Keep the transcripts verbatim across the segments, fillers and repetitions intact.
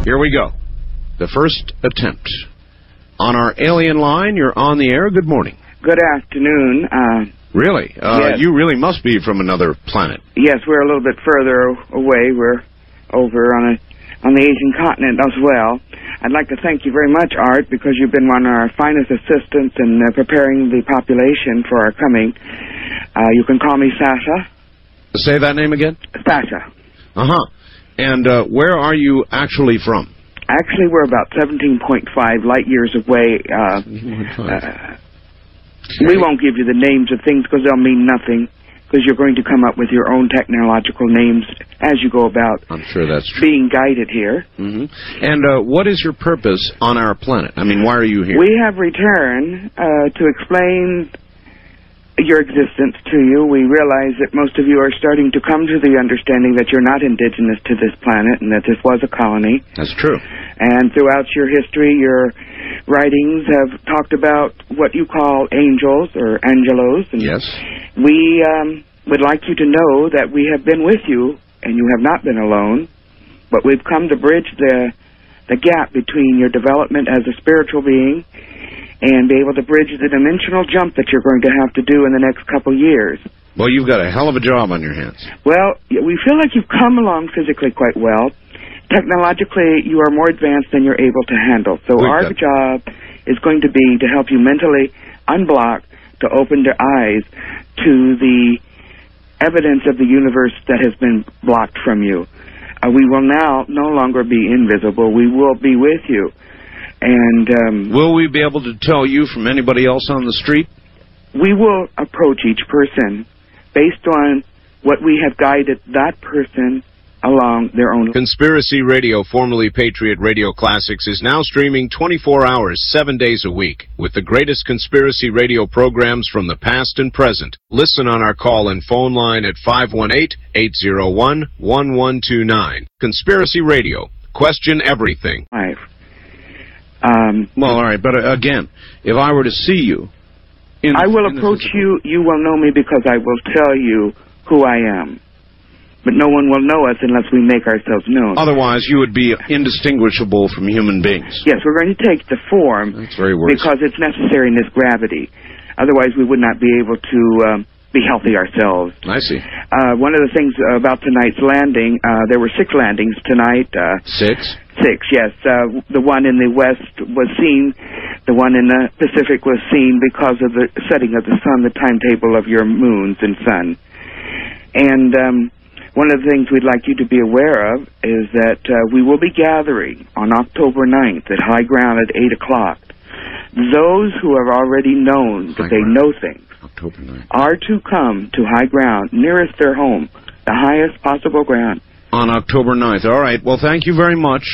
Here we go. The first attempt. On our alien line, you're on the air. Good morning. Good afternoon. Uh, really? Uh, yes. You really must be from another planet. Yes, we're a little bit further away. We're over on a, on the Asian continent as well. I'd like to thank you very much, Art, because you've been one of our finest assistants in uh, preparing the population for our coming. Uh, you can call me Sasha. Say that name again? Sasha. Uh-huh. And uh, where are you actually from? Actually, we're about seventeen point five light years away. Uh, uh, we won't give you the names of things because they'll mean nothing, because you're going to come up with your own technological names as you go about. I'm sure that's true. Being guided here. Mm-hmm. And uh, what is your purpose on our planet? I mean, why are you here? We have returned uh, to explain your existence to you. We realize that most of you are starting to come to the understanding that you're not indigenous to this planet and that this was a colony. That's true. And throughout your history, your writings have talked about what you call angels or angelos. And yes. We um, would like you to know that we have been with you and you have not been alone, but we've come to bridge the, the gap between your development as a spiritual being and be able to bridge the dimensional jump that you're going to have to do in the next couple years. Well, you've got a hell of a job on your hands. Well, we feel like you've come along physically quite well. Technologically, you are more advanced than you're able to handle. So We've our got... job is going to be to help you mentally unblock, to open your eyes to the evidence of the universe that has been blocked from you. Uh, we will now no longer be invisible. We will be with you. And um, will we be able to tell you from anybody else on the street? We will approach each person based on what we have guided that person along their own. Conspiracy Radio, formerly Patriot Radio Classics, is now streaming twenty-four hours, seven days a week, with the greatest conspiracy radio programs from the past and present. Listen on our call and phone line at five one eight, eight zero one, one one two nine. Conspiracy Radio. Question everything. Five. Um, well, all right, but uh, again, if I were to see you... In I will in approach you, you will know me because I will tell you who I am. But no one will know us unless we make ourselves known. Otherwise, you would be indistinguishable from human beings. Yes, we're going to take the form... That's very worse. ...because it's necessary in this gravity. Otherwise, we would not be able to um, be healthy ourselves. I see. Uh, one of the things about tonight's landing, uh, there were six landings tonight. Uh, six? Six, yes. Uh, the one in the west was seen. The one in the Pacific was seen because of the setting of the sun, the timetable of your moons and sun. And um, one of the things we'd like you to be aware of is that uh, we will be gathering on October ninth at High Ground at eight o'clock. Those who have already known that they know things October ninth. are to come to High Ground, nearest their home, the highest possible ground. On October ninth. All right. Well, thank you very much.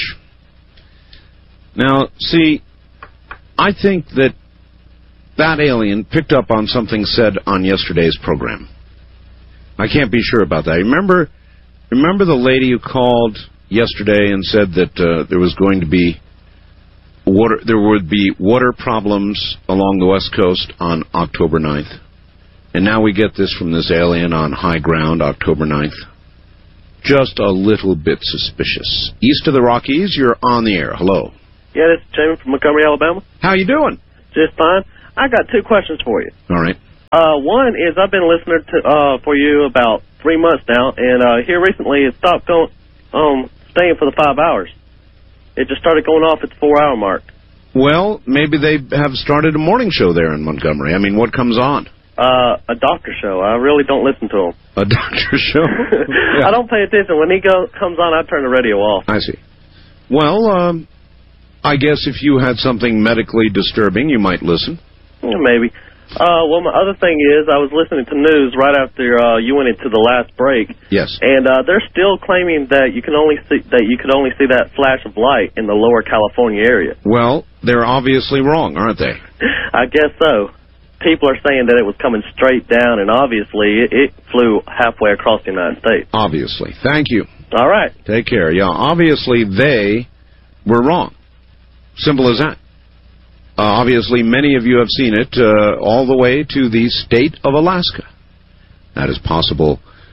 Now, see, I think that that alien picked up on something said on yesterday's program. I can't be sure about that. Remember, remember the lady who called yesterday and said that uh, there was going to be water, there would be water problems along the West Coast on October ninth. And now we get this from this alien on High Ground, October ninth. Just a little bit suspicious. East of the Rockies, you're on the air. Hello. Yeah, this is Jamie from Montgomery, Alabama. How you doing? Just fine. I got two questions for you. All right. Uh, one is I've been listening to uh for you about three months now, and uh, here recently it stopped going, um, staying for the five hours. It just started going off at the four-hour mark. Well, maybe they have started a morning show there in Montgomery. I mean, what comes on? Uh, a doctor show. I really don't listen to him. A doctor show? Yeah. I don't pay attention. When he go, comes on, I turn the radio off. I see. Well, um, I guess if you had something medically disturbing, you might listen. Yeah, maybe. Uh, well, my other thing is I was listening to news right after uh, you went into the last break. Yes. And uh, they're still claiming that you can only see that you could only see that flash of light in the lower California area. Well, they're obviously wrong, aren't they? I guess so. People are saying that it was coming straight down, and obviously it, it flew halfway across the United States. Obviously. Thank you. All right. Take care. Yeah, obviously they were wrong. Simple as that. Uh, obviously, many of you have seen it uh, all the way to the state of Alaska. That is possible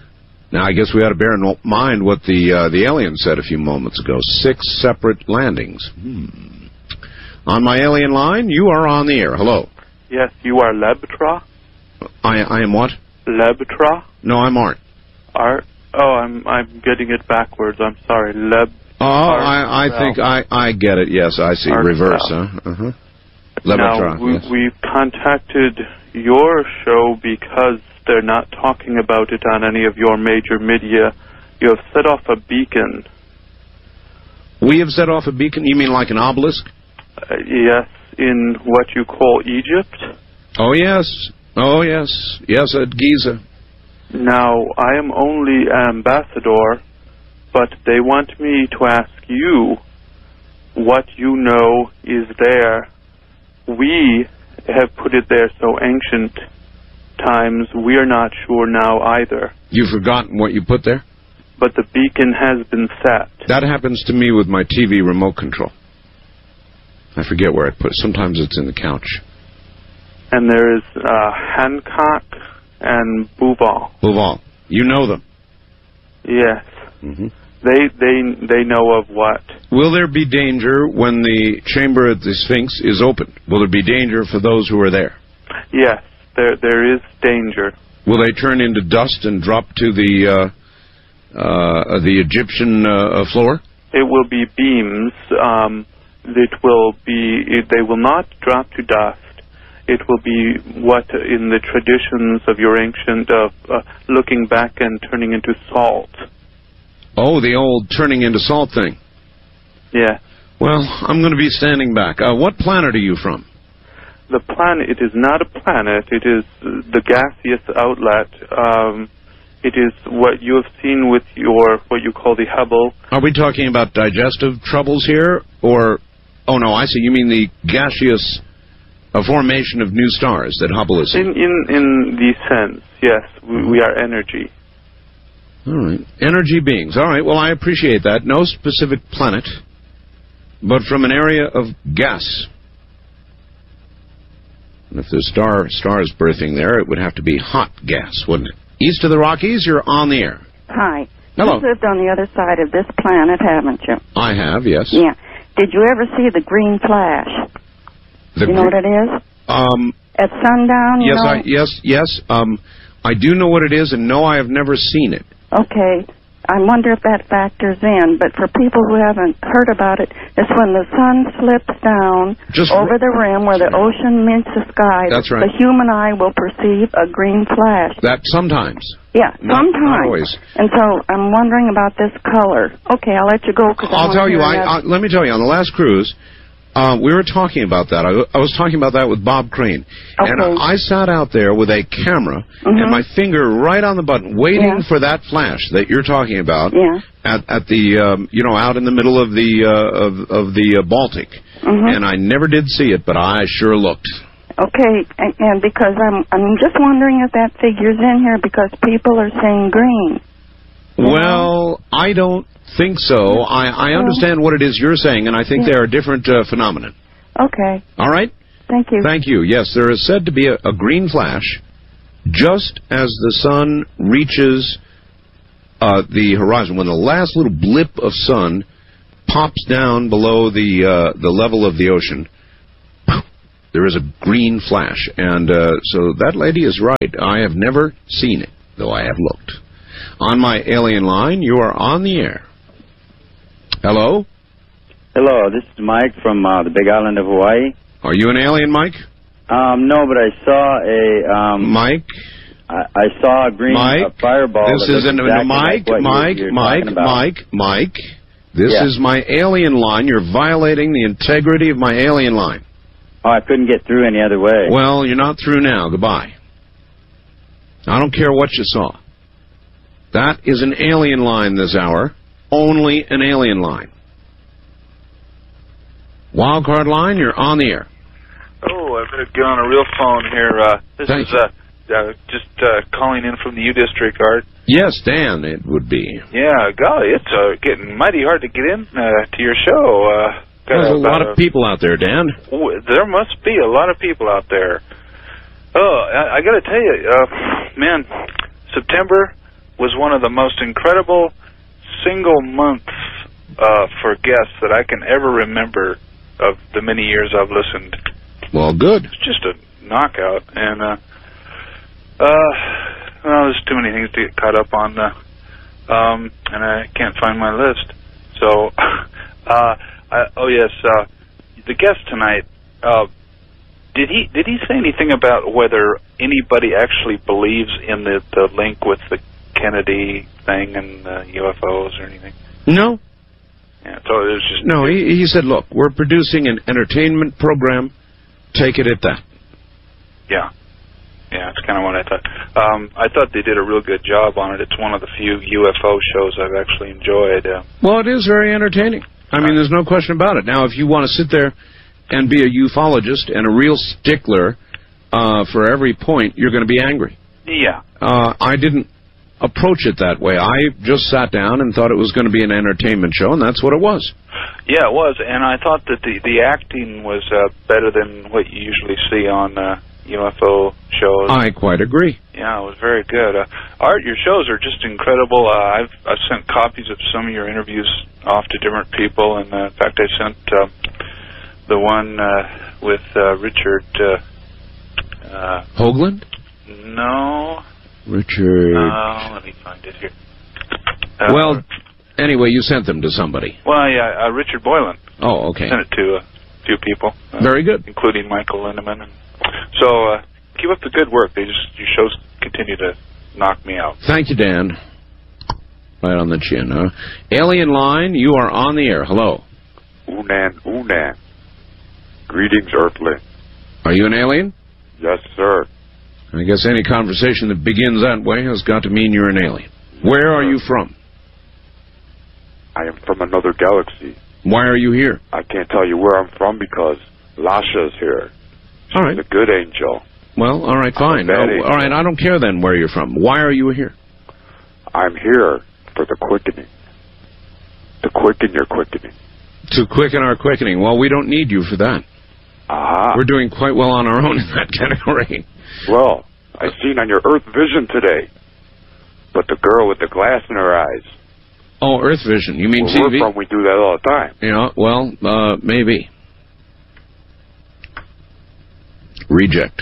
Now, I guess we ought to bear in mind what the uh, the alien said a few moments ago. Six separate landings. Hmm. On my alien line, you are on the air. Hello. Yes, you are Lebtra? I I am what? Lebtra? No, I'm Art. Art? Oh, I'm I'm getting it backwards. I'm sorry. Leb. Oh, I, I think I, I get it. Yes, I see. Art Reverse, Bell. huh? Uh-huh. Now, we, yes. we've contacted your show because they're not talking about it on any of your major media. You have set off a beacon. We have set off a beacon? You mean like an obelisk? Uh, yes, in what you call Egypt. Oh, yes. Oh, yes. Yes, at Giza. Now, I am only ambassador, but they want me to ask you what you know is there. We have put it there so ancient times, we are not sure now either. You've forgotten what you put there? But the beacon has been set. That happens to me with my T V remote control. I forget where I put it. Sometimes it's in the couch. And there is uh, Hancock and Bouval. Bouval. You know them. Yes. Mm-hmm. They they they know of what? Will there be danger when the chamber at the Sphinx is opened? Will there be danger for those who are there? Yes, there there is danger. Will they turn into dust and drop to the uh, uh, the Egyptian uh, floor? It will be beams. Um, it will be. It, they will not drop to dust. It will be what in the traditions of your ancient of uh, looking back and turning into salt. Oh, the old turning into salt thing. Yeah. Well, I'm going to be standing back. Uh, what planet are you from? The planet, it is not a planet. It is the gaseous outlet. Um, it is what you have seen with your, what you call the Hubble. Are we talking about digestive troubles here? Or, oh no, I see. You mean the gaseous uh, formation of new stars that Hubble is in? In, in the sense, yes. We, we are energy. All right. Energy beings. All right. Well, I appreciate that. No specific planet, but from an area of gas. And if there's star, stars birthing there, it would have to be hot gas, wouldn't it? East of the Rockies, you're on the air. Hi. Hello. You've lived on the other side of this planet, haven't you? I have, yes. Yeah. Did you ever see the green flash? The you know what it is? Um, At sundown, you yes, know? I, yes, yes. Um, I do know what it is, and no, I have never seen it. Okay. I wonder if that factors in, but for people who haven't heard about it, it's when the sun slips down Just over the rim where the ocean meets the sky. That's right. The human eye will perceive a green flash. That sometimes. Yeah, Not, sometimes. not always. And so I'm wondering about this color. Okay, I'll let you go. Cause I'll I tell you, I, I, I, let me tell you, on the last cruise, uh, we were talking about that. I, I was talking about that with Bob Crane. Okay. And I, I sat out there with a camera mm-hmm. and my finger right on the button, waiting yeah. for that flash that you're talking about yeah. at, at the, um, you know, out in the middle of the, uh, of, of the uh, Baltic. Mm-hmm. And I never did see it, but I sure looked. Okay, and, and because I'm I'm just wondering if that figures in here because people are saying green. Well, I don't think so. I, I understand what it is you're saying, and I think yeah. there are different uh, phenomena. Okay. All right? Thank you. Thank you. Yes, there is said to be a, a green flash just as the sun reaches uh, the horizon. When the last little blip of sun pops down below the uh, the level of the ocean, there is a green flash. And uh, so that lady is right. I have never seen it, though I have looked. On my alien line, you are on the air. Hello? Hello, this is Mike from uh, the Big Island of Hawaii. Are you an alien, Mike? Um, no, but I saw a... Um, Mike? I, I saw a green Mike? uh, fireball. This is... An, exactly Mike, like Mike, you're, you're Mike, Mike, Mike. This yeah. is my alien line. You're violating the integrity of my alien line. Oh, I couldn't get through any other way. Well, you're not through now. Goodbye. I don't care what you saw. That is an alien line this hour. Only an alien line. Wildcard line, you're on the air. Oh, I better get on a real phone here. Uh, this Thank is uh, uh, just uh, calling in from the U District, Art. Yes, Dan, it would be. Yeah, golly, it's uh, getting mighty hard to get in uh, to your show. Uh, There's a lot of people out there, Dan. There must be a lot of people out there. Oh, I, I got to tell you, uh, man, September, was one of the most incredible single months uh, for guests that I can ever remember of the many years I've listened. Well, good. It's just a knockout, and uh, uh, well, there's too many things to get caught up on, uh, um, and I can't find my list. So, uh, I, oh yes, uh, the guest tonight. Uh, did he did he say anything about whether anybody actually believes in the the link with the Kennedy thing and uh, U F Os or anything? No. Yeah, so it was just no. He, he said, "Look, we're producing an entertainment program. Take it at that." Yeah, yeah, that's kind of what I thought. Um, I thought they did a real good job on it. It's one of the few U F O shows I've actually enjoyed. Uh, well, it is very entertaining. I mean, there's no question about it. Now, if you want to sit there and be a ufologist and a real stickler uh, for every point, you're going to be angry. Yeah. Uh, I didn't approach it that way. I just sat down and thought it was going to be an entertainment show, and that's what it was. Yeah, it was, and I thought that the the acting was uh, better than what you usually see on uh, U F O shows. I quite agree. Yeah, it was very good. Uh, Art, your shows are just incredible. Uh, I've I've sent copies of some of your interviews off to different people, and uh, in fact, I sent uh, the one uh, with uh, Richard uh, uh, Hoagland. No. Richard. Uh, let me find it here. Uh, well, anyway, you sent them to somebody. Well, yeah, uh, Richard Boylan. Oh, okay. Sent it to a few people. Uh, Very good. Including Michael Lindemann. And so, uh, keep up the good work. They just Your shows continue to knock me out. Thank you, Dan. Right on the chin, huh? Alien Line, you are on the air. Hello. Unan, Unan. Greetings, Earthling. Are you an alien? Yes, sir. I guess any conversation that begins that way has got to mean you're an alien. Where are you from? I am from another galaxy. Why are you here? I can't tell you where I'm from because Lasha's here. She's all right. a good angel. Well, all right, fine. Oh, all right, I don't care then where you're from. Why are you here? I'm here for the quickening. To quicken your quickening. To quicken our quickening. Well, we don't need you for that. Aha. We're doing quite well on our own in that category. Well, I seen on your Earth Vision today, but the girl with the glass in her eyes. Oh, Earth Vision. You mean Where T V? we're from, we do that all the time. Yeah, well, uh, maybe. Reject.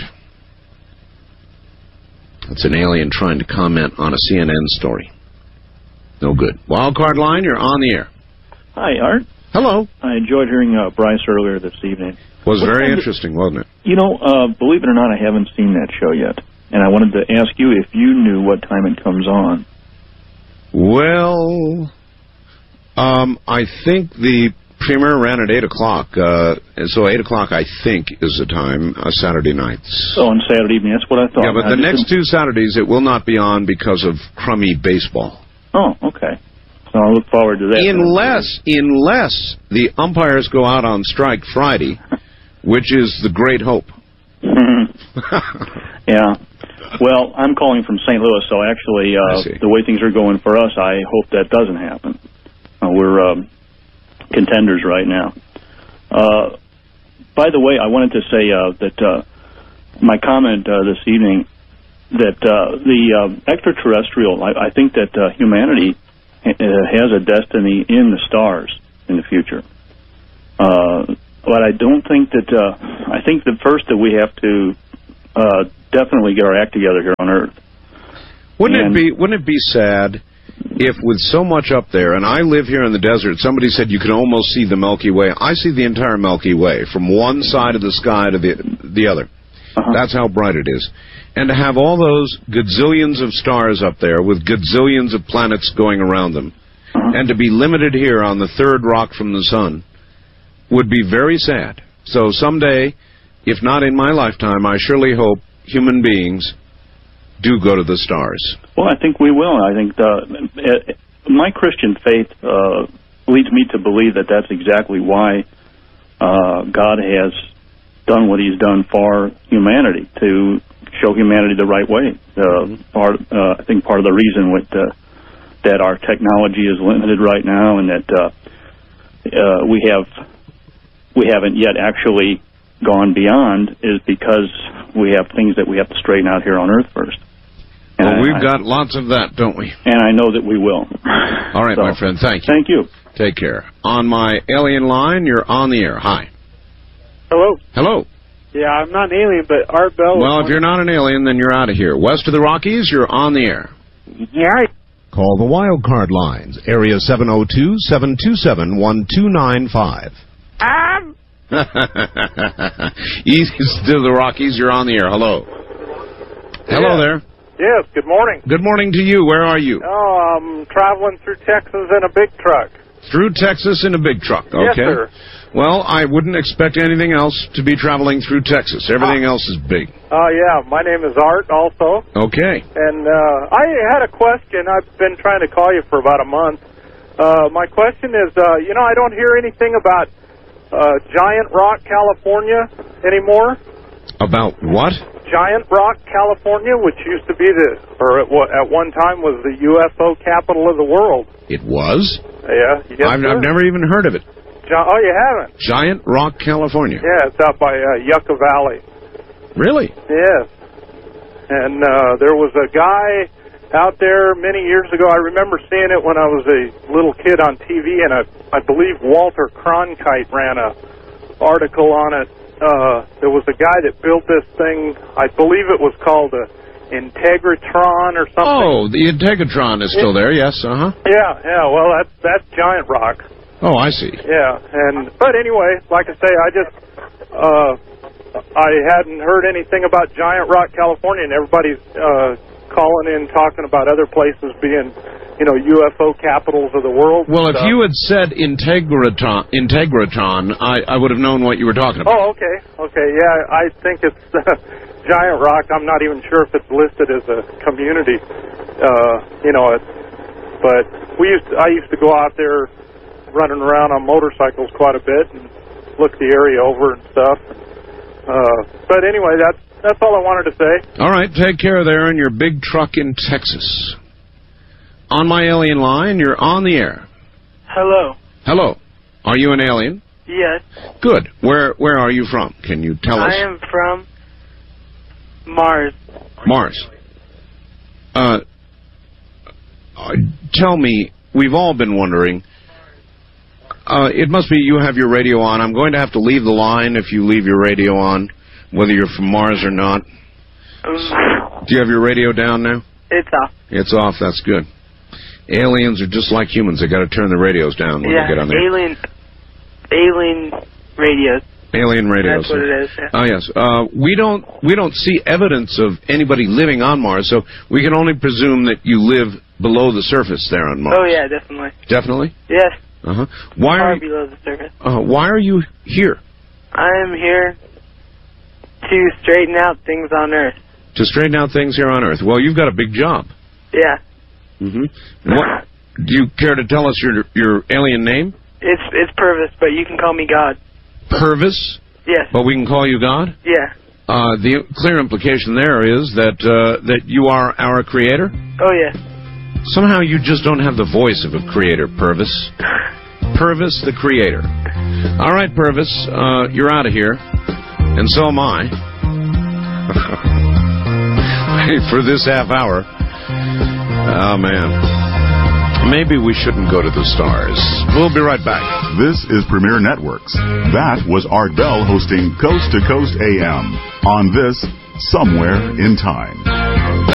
That's an alien trying to comment on a C N N story. No good. Wildcard Line, you're on the air. Hi, Art. Hello. I enjoyed hearing uh, Bryce earlier this evening. Was what very interesting, did, wasn't it? You know, uh, believe it or not, I haven't seen that show yet. And I wanted to ask you if you knew what time it comes on. Well, um, I think the premiere ran at eight o'clock. Uh, so eight o'clock, I think, is the time, uh, Saturday nights. So on Saturday evening, that's what I thought. Yeah, but I the next didn't... two Saturdays, it will not be on because of crummy baseball. Oh, okay. So I'll look forward to that. Unless, unless the umpires go out on strike Friday, which is the great hope. Yeah. Well, I'm calling from Saint Louis, so actually, uh, the way things are going for us, I hope that doesn't happen. Uh, we're um, contenders right now. Uh, by the way, I wanted to say uh, that uh, my comment uh, this evening that uh, the uh, extraterrestrial, I, I think that uh, humanity has a destiny in the stars in the future. Uh, but I don't think that, uh, I think that first that we have to uh, definitely get our act together here on Earth. Wouldn't and, it be, wouldn't it be sad if with so much up there, and I live here in the desert, somebody said you can almost see the Milky Way. I see the entire Milky Way from one side of the sky to the, the other. Uh-huh. That's how bright it is. And to have all those gazillions of stars up there with gazillions of planets going around them, uh-huh. and to be limited here on the third rock from the sun, would be very sad. So someday, if not in my lifetime, I surely hope human beings do go to the stars. Well, I think we will. I think the, uh, my Christian faith uh, leads me to believe that that's exactly why uh, God has done what he's done for humanity, to show humanity the right way. Uh, part, uh, I think part of the reason with, uh, that our technology is limited right now, and that uh, uh, we have we haven't yet actually gone beyond, is because we have things that we have to straighten out here on Earth first. Well, I, we've I, got lots of that, don't we? And I know that we will. All right, so, my friend. Thank you. Thank you. Take care. On my alien line, you're on the air. Hi. Hello. Hello. Yeah, I'm not an alien, but Art Bell... Well, if you're not an alien, then you're out of here. West of the Rockies, you're on the air. Yeah. Call the wild card lines. Area seven oh two, seven two seven, one two nine five. Um... East of the Rockies, you're on the air. Hello. Hello yeah. there. Yes, good morning. Good morning to you. Where are you? Oh, I'm traveling through Texas in a big truck. Through Texas in a big truck, okay. Yes, sir. Well, I wouldn't expect anything else to be traveling through Texas. Everything ah. else is big. Oh, uh, yeah. My name is Art also. Okay. And uh, I had a question. I've been trying to call you for about a month. Uh, my question is, uh, you know, I don't hear anything about uh, Giant Rock, California anymore. About what? Giant Rock, California, which used to be the, or at, at one time was the U F O capital of the world. It was? Yeah. Yes, I've, I've never even heard of it. Gi- oh, you haven't? Giant Rock, California. Yeah, it's out by uh, Yucca Valley. Really? Yes. And uh, there was a guy out there many years ago. I remember seeing it when I was a little kid on T V, and I, I believe Walter Cronkite ran a article on it. Uh, there was a guy that built this thing. I believe it was called a Integratron or something. Oh, the Integratron is still there. Yes. Uh huh. Yeah. Yeah. Well, that's that's Giant Rock. Oh, I see. Yeah. And but anyway, like I say, I just uh, I hadn't heard anything about Giant Rock, California, and everybody's uh, calling in talking about other places being, you know, U F O capitals of the world. Well, if stuff. you had said Integratron, Integratron, I, I would have known what you were talking about. Oh, okay, okay, yeah, I think it's uh, Giant Rock. I'm not even sure if it's listed as a community. Uh, you know, it, but we used to, I used to go out there running around on motorcycles quite a bit and look the area over and stuff. Uh, but anyway, that's that's all I wanted to say. All right, take care there in your big truck in Texas. On my alien line, you're on the air. Hello. Hello. Are you an alien? Yes. Good. Where where are you from? Can you tell us? I am from Mars. Mars. Uh, uh, tell me, we've all been wondering. Uh, it must be you have your radio on. I'm going to have to leave the line if you leave your radio on, whether you're from Mars or not. Um, Do you have your radio down now? It's off. It's off. That's good. Aliens are just like humans. They got to turn the radios down when yeah, they get on there. alien, alien radios. Alien radios. That's what it is. Yeah. Oh yes. Uh, we don't we don't see evidence of anybody living on Mars, so we can only presume that you live below the surface there on Mars. Oh yeah, definitely. Definitely. Yes. Uh huh. Why Far are you, below the surface? uh, Why are you here? I am here to straighten out things on Earth. To straighten out things here on Earth. Well, you've got a big job. Yeah. Mm-hmm. What? Do you care to tell us your your alien name? It's it's Purvis, but you can call me God. Purvis? Yes. But we can call you God? Yeah. Uh, the clear implication there is that uh, that you are our creator? Oh, yes. Somehow you just don't have the voice of a creator, Purvis. Purvis the creator. All right, Purvis, uh, you're out of here. And so am I. For this half hour. Oh, man. Maybe we shouldn't go to the stars. We'll be right back. This is Premier Networks. That was Art Bell hosting Coast to Coast A M on this Somewhere in Time.